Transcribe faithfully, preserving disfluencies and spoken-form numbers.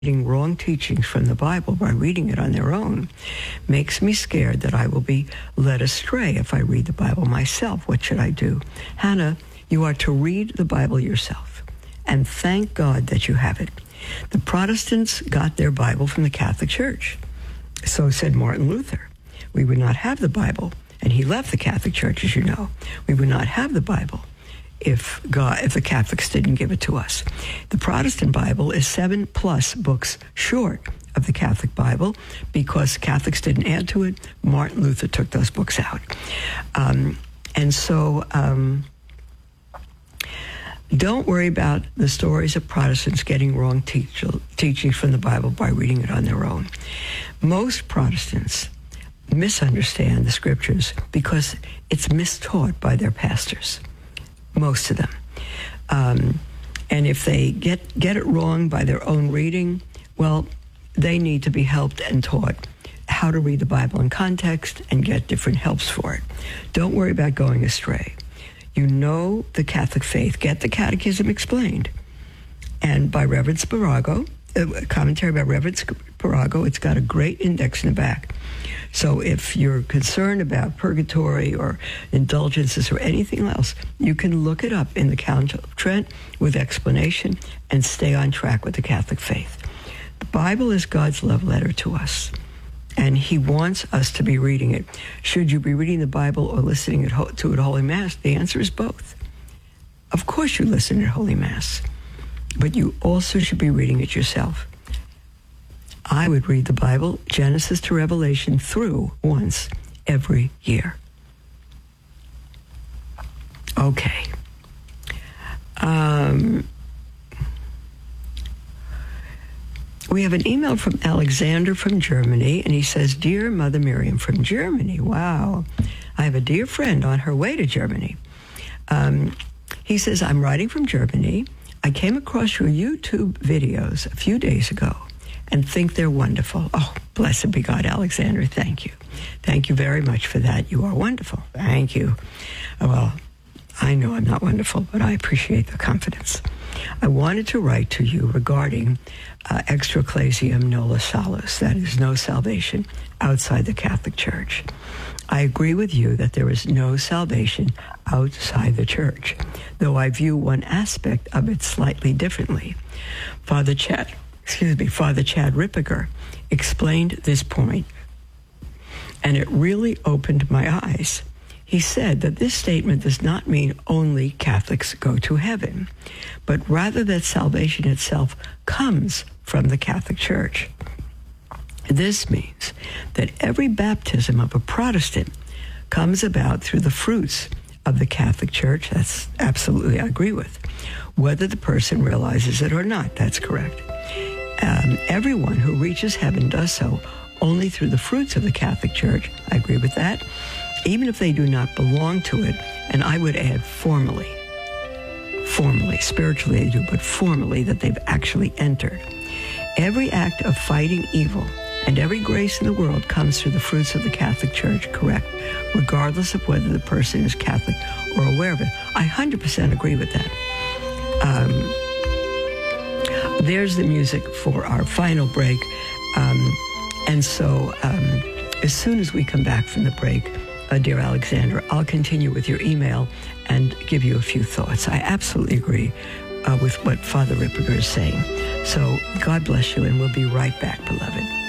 getting wrong teachings from the Bible by reading it on their own makes me scared that I will be led astray if I read the Bible myself. What should I do? Hannah, you are to read the Bible yourself and thank God that you have it. The Protestants got their Bible from the Catholic Church. So said Martin Luther. We would not have the Bible, and he left the Catholic Church, as you know. We would not have the Bible if God, if the Catholics didn't give it to us. The Protestant Bible is seven plus books short of the Catholic Bible because Catholics didn't add to it. Martin Luther took those books out. Um, and so um, don't worry about the stories of Protestants getting wrong teach, teachings from the Bible by reading it on their own. Most Protestants misunderstand the scriptures because it's mistaught by their pastors. Most of them. Um, and if they get, get it wrong by their own reading, well, they need to be helped and taught how to read the Bible in context and get different helps for it. Don't worry about going astray. You know the Catholic faith. Get the Catechism Explained. And by Reverend Sparago, a commentary by Reverend Sparago, it's got a great index in the back. So if you're concerned about purgatory or indulgences or anything else, you can look it up in the Council of Trent with explanation and stay on track with the Catholic faith. The Bible is God's love letter to us, and he wants us to be reading it. Should you be reading the Bible or listening to it at Holy Mass? The answer is both. Of course you listen at Holy Mass, but you also should be reading it yourself. I would read the Bible, Genesis to Revelation, through once every year. Okay. Um, we have an email from Alexander from Germany, and he says, Dear Mother Miriam from Germany. Wow. I have a dear friend on her way to Germany. Um, he says, I'm writing from Germany. I came across your YouTube videos a few days ago and think they're wonderful. Oh, blessed be God, Alexander. Thank you. Thank you very much for that. You are wonderful. Thank you. Well, I know I'm not wonderful, but I appreciate the confidence. I wanted to write to you regarding uh, extra ecclesiam nulla salus, that is, no salvation outside the Catholic Church. I agree with you that there is no salvation outside the Church, though I view one aspect of it slightly differently. Father Chad, excuse me, Father Chad Ripperger explained this point, and it really opened my eyes. He said that this statement does not mean only Catholics go to heaven, but rather that salvation itself comes from the Catholic Church. This means that every baptism of a Protestant comes about through the fruits of the Catholic Church. That's absolutely, I agree with. Whether the person realizes it or not, that's correct. Um, everyone who reaches heaven does so only through the fruits of the Catholic Church. I agree with that. Even if they do not belong to it, and I would add formally, formally, spiritually they do, but formally that they've actually entered. Every act of fighting evil and every grace in the world comes through the fruits of the Catholic Church, correct, regardless of whether the person is Catholic or aware of it. I one hundred percent agree with that. Um, there's the music for our final break. Um, and so um, as soon as we come back from the break, uh, dear Alexandra, I'll continue with your email and give you a few thoughts. I absolutely agree uh, with what Father Ripperger is saying. So God bless you, and we'll be right back, beloved.